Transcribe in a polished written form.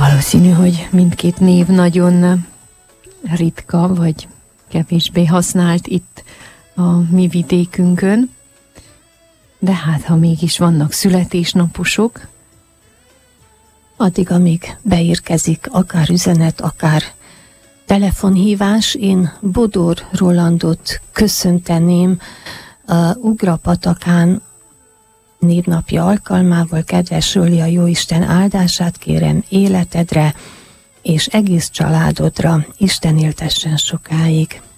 Valószínű, hogy mindkét név nagyon ritka, vagy kevésbé használt itt a mi vidékünkön, de hát, ha mégis vannak születésnaposok, addig, amíg beérkezik akár üzenet, akár telefonhívás, én Bodor Rolandot köszönteném Ugrapatakán névnapja alkalmával. Kedves Roli, a Jóisten áldását kérem életedre és egész családodra, Isten éltessen sokáig.